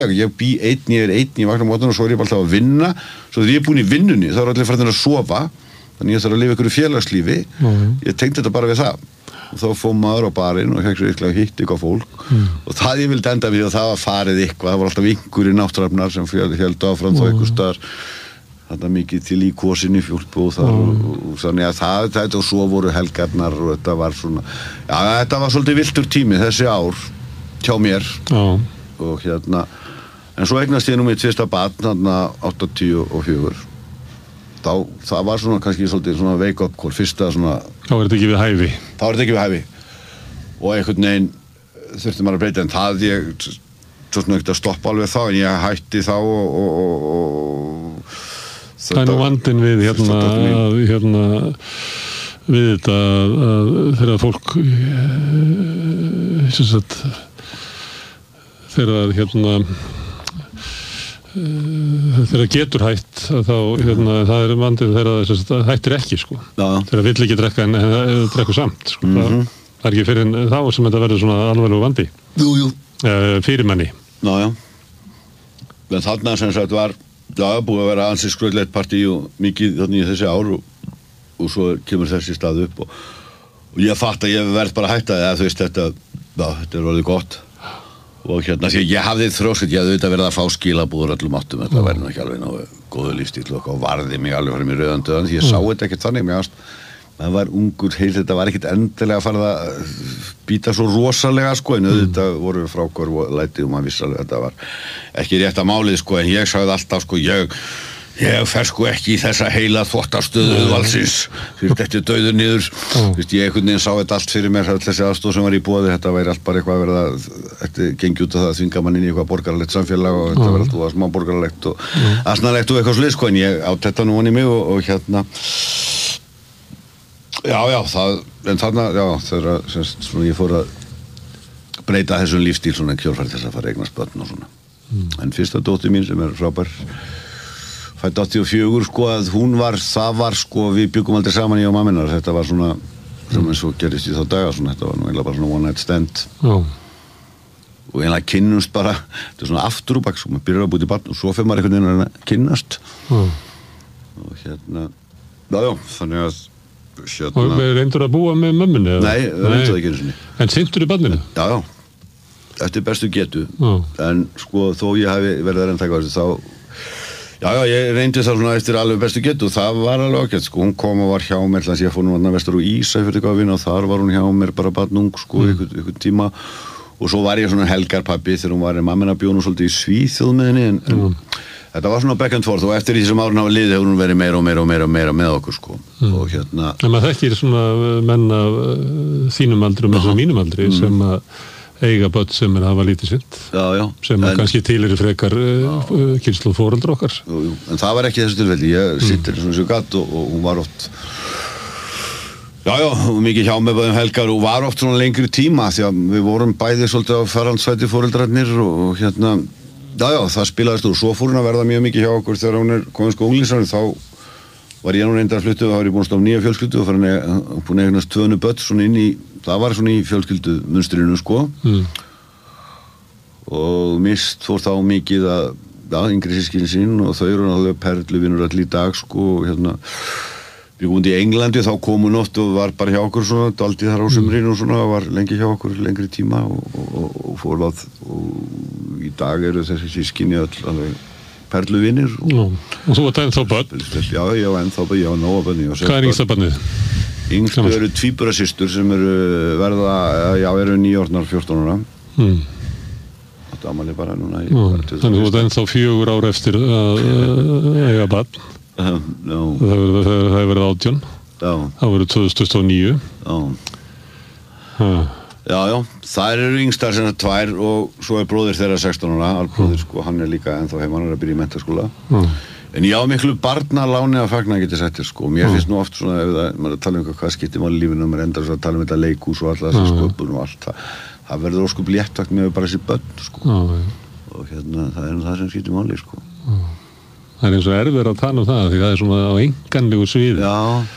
ég bý einn, ég vakna á mótana og svo ég bara alltaf að vinna, svo þegar ég búin í vinnunni, þá allir farnir að sofa, þannig ég þarf að lifa ykkur félagslífi, ég tengdi þetta bara við það. Og þá fór maður á barinn og hekk svo hitt eitthvað fólk og það ég vildi enda við og það var farið eitthvað, það var alltaf einhverjir náttúrufnar sem héldu áfram þá einhvers staðar, þetta mikið til í kosinni fjólkbúð þar og þannig að þetta og svo voru helgarnar og þetta var svona, já þetta var svolítið villtur tími þessi ár hjá mér og en svo eignast ég nú mitt fyrsta barn þarna 84 það var svona kannski svolítið svona wake up call fyrsta svona þá er þetta ekki við hæfi og einhvern veginn þurfti maður að breyta en það ég svo svona ekkert að stoppa alveg þá en ég hætti þá og það er nú vandinn við við þetta þegar fólk sem sagt þegar þegar getur hætt þá það er vandið þegar það hættir ekki sko þegar vill ekki drekka en drekku samt sko það er ekki fyrir en þá sem þetta verður svona alvarlegur vandi fyrir manni en þarna sem sagt var búið að vera ansi skröldleitt partí og mikið þannig í þessi ár og svo kemur þessi stað upp og ég fatt að ég verð bara að hætta eða þú veist þetta er orðið gott og því að ég hafði þróskett, ég hafði auðvitað verið að fá skilabúður öllum áttum, þetta væri nú ekki alveg ná góðu lífstíl og varði mig alveg fyrir mig rauðan döðan, því ég sá þetta ekkert þannig, maður var ungur, þetta var ekkert endilega farið að býta svo rosalega sko, en auðvitað voru frákvör og lætið og maður vissi alveg þetta var ekki rétt að málið sko, en ég sagði alltaf sko, ég fer sko ekki í þessa heila þvottastöðu valsins fyrir þetta dauður niður ég einhvern veginn sá þetta allt fyrir mér þessi aðstoð sem var í boði, þetta væri allt bara eitthvað að verða þetta gengi út á það að þvinga mann inn í eitthvað borgaralegt samfélag og þetta verði alltaf smá borgaralegt og asnalegt og eitthvað slið sko en ég átt þetta nú í mig og en þarna þegar svona ég fór að breyta þessum lífstíl svona kjölfæri þess að fara eignast börn og svona en fyrsta dóttir mín sem frábær fætt 84 sko að það var sko við byggum aldrei saman ég og mamminar þetta var svona sem eins og gerist í þá daga svona þetta var nú eiginlega bara svona one night stand og eiginlega kynnumst bara þetta er svona aftur og bak sko maður byrjar að búið í barn og svo fyrir maður einhvern veginn að kynnast og þannig að og reyndur að búa með mömmunni? Nei, reyndur það ekki einu sinni en sinntur í barninu? Já, eftir bestu getu en sko þó ég hafi verið að reyndtaka þessu þá ég reyndi það svona eftir alveg bestu getu og það var alveg ágætt sko, hún kom og var hjá mér þannig að ég fór nú að vestur úr Ísafjörði eitthvað að vinna og þar var hún hjá mér bara barnung sko, einhvern tíma og svo var ég svona helgarpabbi þegar hún var mammina bjó nú svolítið í Svíþjóð með henni en þetta var svona back and forth og eftir því sem árun hafa liðið hefur hún verið meira með okkur sko og En maður þekkir svona menn af þínum aldri og mínum aldri sem að eiga börn sem hafa lítið synd sem kannski tilir frekar kynslóð foreldra okkar en það var ekki þessu tilfelli ég sittir svona svo gatt og hún var oft mikið hjá með bæðum helgar og var oft svona lengri tíma því að við vorum bæði svolítið á ferhandsvæti foreldrarnir og það spilaðist og svo fór hún að verða mjög mikið hjá okkur þegar hún komin sko unglingsárið þá var ég nú reyndar að fluttu og þá var ég búin að stofna nýja fjölskyldu og búin að eignast 2 börn svona inn í það var svona í fjölskyldu munstrinu sko og mist fór þá mikið að yngri systkini sín og þau eru alveg perluvinur allir í dag sko við búin í Englandi þá kom hún oft og var bara hjá okkur svona daldið þar á sumrin og svona var lengi hjá okkur lengri tíma og fór og í dag eru þessi systkini alveg perluvinir og þú var ennþá börn? Já, ég var ennþá börn, ég var nóga börn Hvað er yngsta barnið? Yngstu eru tvíburasystur sem eru eru 9 orðnar 14 ára Þetta afmæli bara núna Þannig þú var ennþá 4 ár eftir að eiga barn Það hefur verið 18 Það verið 2009 þær eru yngstar sem 2 og svo bróðir þeirra 16 ára albróðir sko, hann líka ennþá heima hann að byrja í menntaskóla en ég á miklu barnaláni að fagna geti settir sko, mér finnst nú oft svona ef maður tala hvað skiptir máli í lífinu maður endar að tala þetta leikhús og alltaf þessi sköpun og allt það verður óskup léttvægt með bara þessi börn sko og það er það sem skiptir máli sko Það er eins og erfir að tala það því það er svona á enganlegu sviði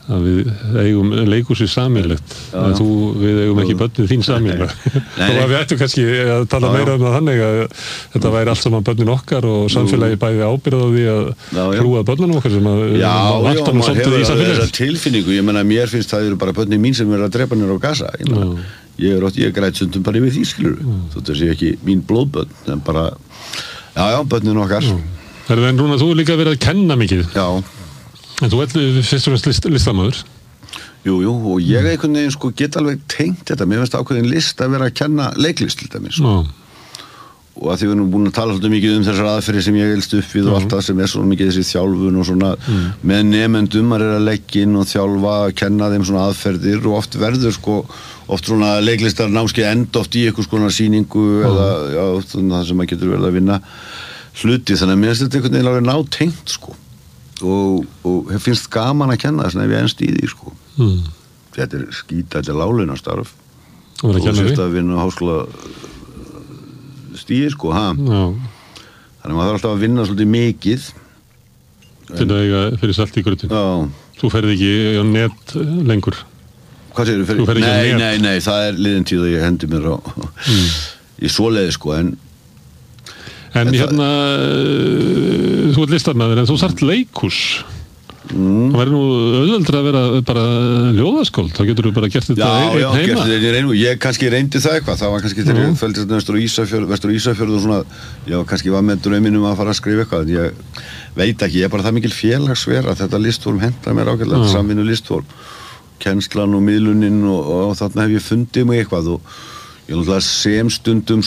að við eigum leikhúsið sameiginlegt en við eigum ekki börnin þín sameiginlega og að við ættum kannski að tala meira um það þannig að þetta væri allt saman börnin okkar og samfélagi bæði ábyrgð á því að hrúa börnunum okkar sem að vantar nú svolítið í samfélagi. Þessa tilfinningu, ég meina mér finnst það eru bara börnin mín sem að drepa niður á Gaza, ég græt stundum bara yfir því, skilur þetta sé ekki mín blóðbörn en bara, börnin okkar. En Rúnar, þú líka verið að kenna mikið. Já. En þú ert fyrst og fremst listamaður. Jú, og ég einhvern veginn get alveg tengt þetta. Mér finnst ákveðin list að vera að kenna leiklist til dæmis. Og að því við erum búin að tala svolítið mikið þessar aðferðir sem ég elst upp við og allt það sem svo mikið þessi þjálfun og svona með nemendum að leggja inn og þjálfa, kenna þeim svona aðferðir og oft verður oft svona leiklistar námskeið enda oft í einhvers konar sýningu eða það sem maður getur verið að vinna hluti, þannig að mér finnst þetta einhvern veginn alveg nátengt og finnst gaman að kenna þess að við ennst í því þetta er þetta er láglaunastarf og sérst að vinna á háskóla stíði þannig að maður þarf alltaf að vinna svolítið mikið fyrir salt í grötin. Þú ferð ekki á net lengur. Hvað segir þú? Nei, það er liðin tíð að ég hendi mér á í svoleiði En hérna, þú ert listamaður, en þú þarft leikhús. Það væri nú auðveldra að vera bara ljóðaskáld, þá getur þú bara gert þetta einn heima. Ég kannski reyndi það eitthvað, það var kannski þegar ég fældi þetta vestur á Ísafjörð og svona, já, kannski var með drauminum að fara að skrifa eitthvað, en ég veit ekki, ég er bara það mikil félagsver að þetta listform hentar mér ágætlega, samvinnu listform, kennslan og miðlunin og þarna hef ég fundið mig eitthvað og ég náttúrulega sem stundum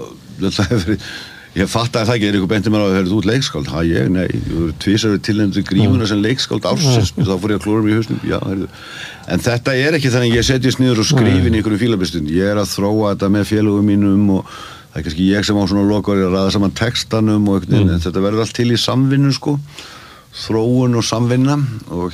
ég fattaði það ekki, eitthvað beinti mér á að þú ert leikskáld, nei, ég voru tvisar tilnefndur grímuna sem leikskáld ársins, þá fór ég að klóra mér í hausnum, en þetta er ekki þannig, ég setjast niður og skrifin í einhverjum fílabistund, ég er að þróa þetta með félögum mínum og það er kannski ég sem á svona lokar að raða saman textanum og en þetta verður allt til í samvinnu þróun og samvinna og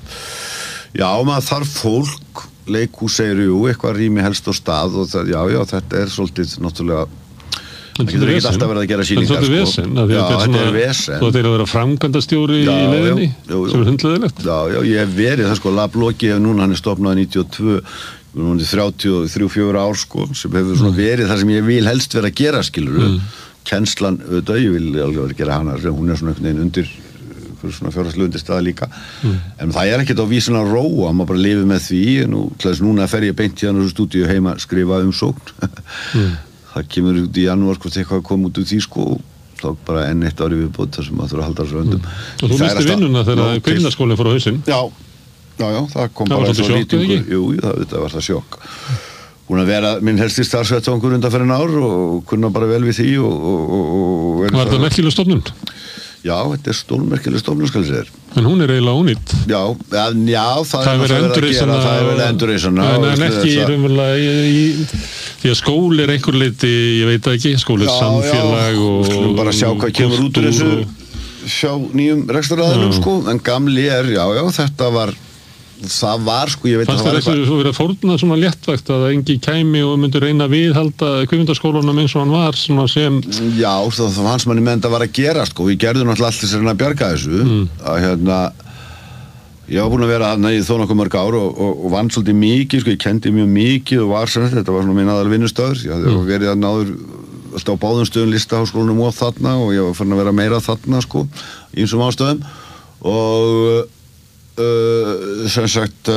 maður þarf fólk, leikhús segir eitthvað rými helst á stað og þetta er svolítið náttúrulega það getur ekki alltaf verið að gera sýningar þetta er vesen þú ættir að vera framkvæmdastjóri í leiðinni sem er hundleðilegt ég hef verið það Labloki núna, hann er stofnaði 92 núna 33-4 ár sem hefur svona verið það sem ég vil helst vera að gera kennslan, ég vil alveg vera að gera hana hún er svona einhvern veginn undir svona fjárhagslega undir staða líka en það er ekkert á vísin að róa maður bara lifið með því núna fer ég beint hérna úr stúdíu heima að skrifa umsókn það kemur út í janúar hvort eitthvað kom út úr því þá bara enn eitt ári viðbót þar sem maður þurfa að halda þessu öndum og þú misti vinnuna þegar kvikmyndaskólinn fór á hausinn já, það kom bara eins og nýtingu það var það sjokk búin að vera minn helsti starfsvettvangur undanfarin ár og kunna bara vel við því Var þetta merkileg stofnun? Já, þetta er stórmerkileg stofnun skal ég segja En hún er eiginlega ónýtt Já, það er verið að gera það er verið að endurreisa en ekki raunverulega því að skóli er einhver liti, ég veit ekki skóli er samfélag og skulum bara sjá hvað kemur út úr þessu sjá nýjum rekstraraðilum en gamli er, þetta var það var ég veit að það var eitthvað Fannst það verið að fórna svona léttvægt að engi kæmi og myndi reyna að viðhalda kvikmyndaskólanum eins og hann var svona sem Já, það fannst manni með þetta var að gera við gerðum náttúrulega allt þess að bjarga þessu að ég var búin að vera í þó nokkuð mörg ár og vann svolítið mikið ég kendi mjög mikið og var þetta var svona minn aðal vinnustöður ég hafði verið að náður alltaf á báðum stöðum Listaháskólanum og þarna og ég var farin að vera meira þarna í ýmsum ástöðum og sem sagt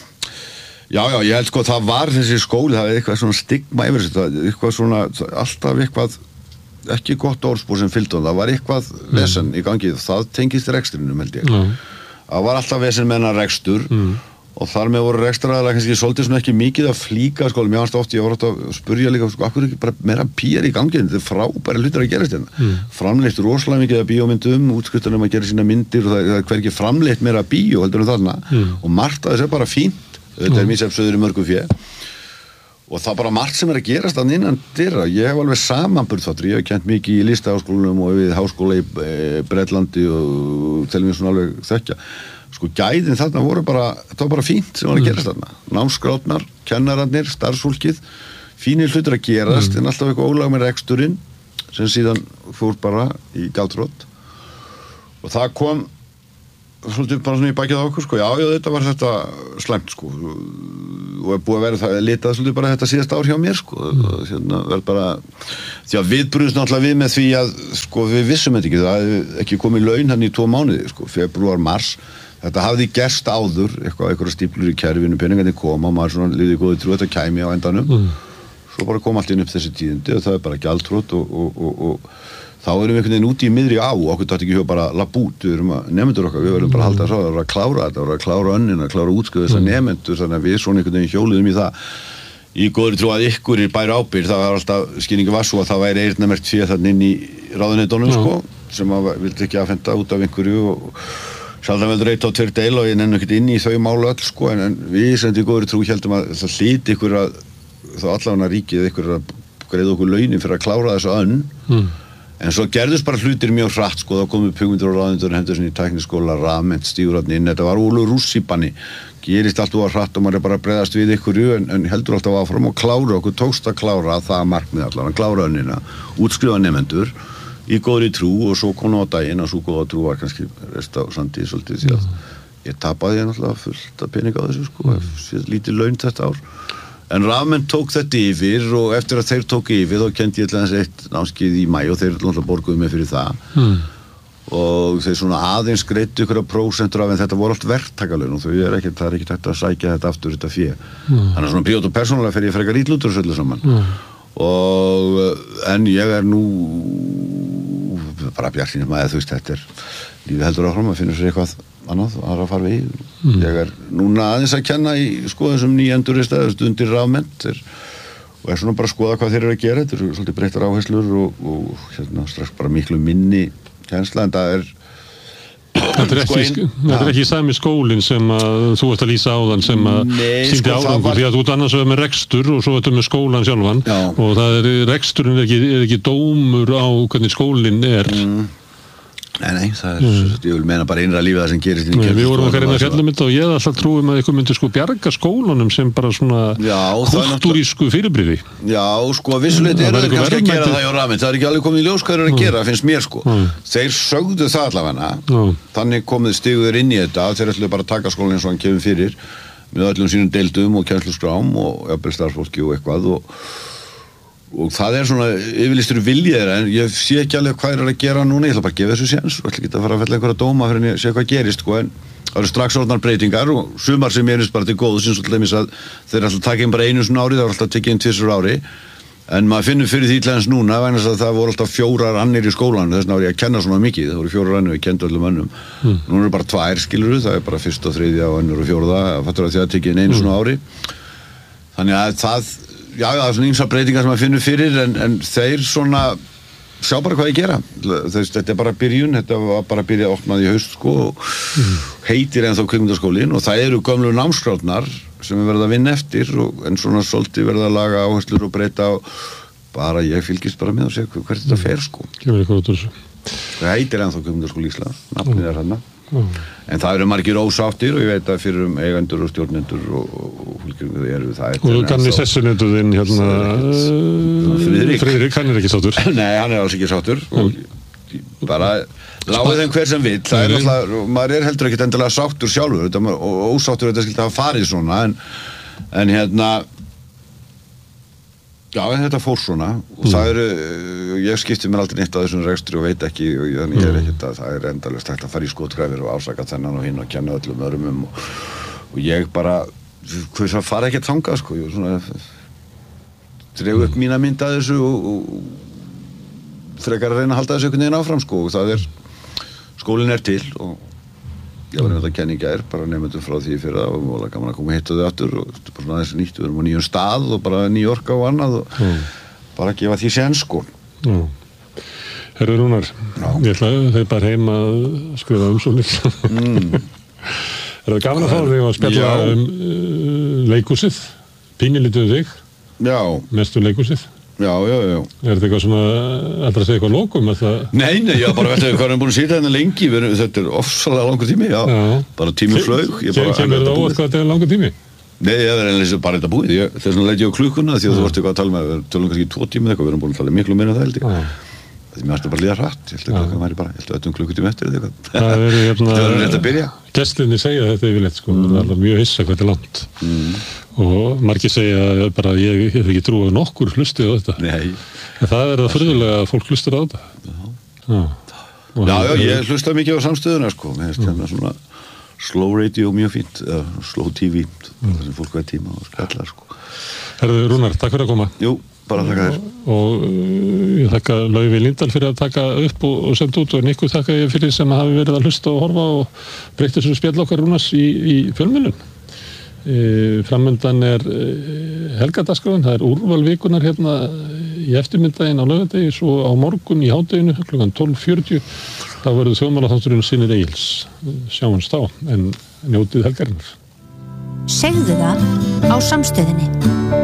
ég held það var þessi skóli það er eitthvað svona stigma yfir þetta eitthvað svona, alltaf eitthvað ekki gott orðspor sem fylgdi það var eitthvað vesen í gangi það tengist rekstrinum held ég það var alltaf vesen með hennar rekstur og þar með voru rekstraraðilega kannski svolítið svona ekki mikið að flíka mér fannst oft, ég var oft að spurja líka akkur ekki bara meira PR í gangi þetta er frábæri hlutir að gerast framleitt rosalega mikið af bíómyndum útskriftunum að gera sína myndir og það er hvergi framleitt meira bíó heldur þarna og margt að þess er bara fínt þetta er mísefsöður í mörgu fjö og það bara margt sem er að gerast að innan dyra ég hef alveg samanburð þáttur ég hef kent mikið í Listaháskólanum og við háskóla í Bretlandi og telum við svona alveg þekkja gæðin þarna voru það var bara fínt sem var að gerast þarna námsgrátnar, kennararnir, starfsfólkið fínir hlutir að gerast en alltaf eitthvað ólag með reksturinn sem síðan fór bara í gjaldþrot og það kom svolítið bara svona í bakið á okkur, sko, já, þetta var þetta slæmt, sko, og búið að vera það litað svolítið bara þetta síðasta ár hjá mér, sko, vel bara, því að við brugðumst náttúrulega við með því að, sko, við vissum þetta ekki, það hefði ekki komið laun hann í 2 mánuði, sko, febrúar, mars, þetta hafði gerst áður, eitthvað stíplur í kerfinu, peningandi koma, maður svona liði góði trú, þetta kæmi á endanum, svo bara kom allt inn upp þessi tíðindi og það bara gjaldþrot og þá erum við einhvern veginn úti í miðri á og okkur dætti ekki hjá bara lapp út, við erum að nemendur okkar, við verðum bara að halda það að klára þetta, að klára önnina, að klára útskrifa þessar nemendur, þannig að við svona einhvern veginn hjóluðum í það í góðri trú að ykkur bæri ábyrgð, það var alltaf, skýringi var svo að það væri eyrnamerkt fyrir þannig inn í ráðuneytunum, sko, sem að vildi ekki afhenda út af einhverju og sjaldan veldur 1 og 2 deila og ég nenni ekkert inn í þau málu öll, sko, en við sem í góðri trú héldum að það hlyti ykkur að þá allavega ríkið ykkur að greiða okkur launin fyrir að klára þessu önn en svo gerðust bara hlutir mjög hratt, sko, þá komum hugmyndir og ráðuneytur hendur sinni í tækniskóla, rafmennt, stígurarni inn, þetta var úlur rússibanni, gerist allt og hratt og maður bara að bregðast við ykkurju en heldur alltaf áfram og klára okkur, tókst að klára það markmið allavega, klára önnina, útskrifa nemendur í góðri trú og svo kom á daginn og svo góða trú var kannski rest á sandi svolítið því að ég tapaði náttúrulega fullt af pening á þessu, sko, lítið laun þetta ár. En rafmenn tók þetta yfir og eftir að þeir tók yfir þá kendi ég alltaf eitt námskeið í maí og þeir náttúrulega borguðu mig fyrir það og þeir svona aðeins greiddu ykkur að prósentur af en þetta voru allt verktakalaun og það er ekkert hægt að sækja þetta aftur þetta fé. Þannig að svona prívat og persónulega fer ég frekar ítlutur þessu öllu saman og en ég nú bara bjartsýnir maður, þú veist, þetta lífið heldur áfram að finna sér eitthvað annað, aðra fara við ég núna aðeins að kenna í sko þessum nýjenduristæðu stundir rafmennt og svona bara að skoða hvað þeir eru að gera, þetta eru svolítið breyttar áherslur og hérna strax bara miklu minni kennsla en það Þetta er ekki sami skólinn sem að þú ert að lýsa áðan sem að sýndi árangur því að þú ert annars vegar með rekstur og svo ertu með skólan sjálfan og það reksturinn er ekki dómur á hvernig skólinn Nei, það ég vil meina bara innra lífið það sem gerist inn í Við vorum okkar inn að fjalla mynd og ég alltaf trúum að ykkur myndi sko bjarga skólanum sem bara svona kultúrísku fyrirbrigði Já, sko, vissuleiti eru þeir kannski að gera það hjá rafmennt, það er ekki alveg komið í ljós hvað að gera, finnst mér sko Þeir sögðu það allavega þannig komið stiguður inn í þetta þeir ætluðu bara að taka skólan eins og hann kemur fyrir með öllum sínum deildum og kennsluskrám og jafnvel starfsfólki og eitthvað og það er svona yfirlýstur viljið þeirra en ég sé ekki alveg hvað að gera núna ég ætla bara að gefa þessu séns og ætla ekki að fara að fella einhverja dóma fyrir en ég sé hvað gerist sko en það eru strax orðnar breytingar og sumar sem er bara til góðu sem svo til dæmis að þeir alltaf taka inn bara einu svona ári það er alltaf tekið inn 2 ári en maður finnur fyrir því tlens núna vegna að það voru alltaf 4 annir í skólan þess vegna var ég að kenna svona mikið það voru 4 annir og ég kendi öllum önnum núna eru bara 2 skilurðu það er bara 1. og 3. og önnur og 4. fattur að því að tekið inn einu svona ári þannig að það Já, það er svona ýmsar breytingar sem maður finnur fyrir en þeir svona sjá bara hvað ég gera þetta er bara byrjun, þetta var bara byrjað að opna í haust sko og heitir ennþá kvikmyndaskólinn og það eru gömlu námskrárnar sem er verið að vinna eftir en svona svolítið verið að laga áherslur og breyta og bara ég fylgist bara með og sé hvert þetta fer sko það heitir ennþá kvikmyndaskóli Íslands nafnið er þarna en það eru margir ósáttir og ég veit að fyrir eigendur og stjórnendur og fylgjum eru það og gamli sessunenduðinn hérna Friðrik, hann er ekki sáttur Nei, hann er alls ekki sáttur og bara láið þeim hver sem vill það er alltaf, maður er heldur ekkert endilega sáttur sjálfur og ósáttur þetta skildi hafa farið svona en hérna Já, þetta fór svona og það ég skipti mér aldrei neitt á þessum rekstri og veit ekki og þannig ég er ekkert að það er endalaust hægt að fara í skotgrafir og ásaka þennan og hinn og kenna öllum öðrum og ég bara hvað það fara ekkert þangað sko ég svona dregu upp mína mynd að þessu og frekar að reyna að halda þessu einhvern veginn áfram sko og það skólinn er til og ég var nefnt að kenna í gær, bara nefndum frá því fyrir það og var gaman að koma hitt á þau aftur og þetta er bara svona þessi nýtt, við erum á nýjum stað og bara New York og annað og bara gefa því séns sko Herru Rúnar, ég ætla þeir bara heim að skrifa umsóknir það gaman að fá þig að spjalla leikhúsið pínilítið þig mestu leikhúsið Já. Er þetta eitthvað svona, ætlar að segja eitthvað lokum? Nei, ég bara veit að við erum búin að sýta hérna lengi, þetta er ofsalega langur tími, bara tími flaug. Kemur það óvart hvað þetta er langur tími? Nei, það er einlega bara þetta búið, þess vegna leit ég á klukkuna því að þú vart eitthvað að tala með, við tölum kannski 2 tíma eitthvað, við erum búin að tala miklu meira það held ég. því mér varst bara að líða hratt, ég held að væri bara, ég held að klukkutíma eftir eða eitthvað. Það verður rétt að byrja. Gestirnir segja þetta yfirleitt, sko, það er alveg mjög hissa hvað þetta er langt. Og margir segja bara, ég hef ekki trú að nokkur hlustið á þetta. Nei. En það það furðulega að fólk hlustar á þetta. Já, ég hlusta mikið á samstöðuna, sko, mér finnst hérna svona slow radio mjög fínt, slow TV, það sem fólk veit tíma og skalla, sko. Herðu Rúnar, takk fyrir að koma. Jú, bara þakka þér. Og ég þakka Laufi Líndal fyrir að taka upp og senda út og Nikku þakka ég fyrir sem hafi verið að hlusta og horfa og breytta þessu spjall okkar Rúnars í fjölmiðlun. Framöndan helgardagskráin, það úrval vikunar hérna í eftirmiddaginn á laugardegi, svo á morgun í hádeginu klukkan 12:40 þá verður þjóðmálaþátturinn Synir Egils. Sjáumst þá, en njótið helgarinnar. Segðu það á Samstöðinni.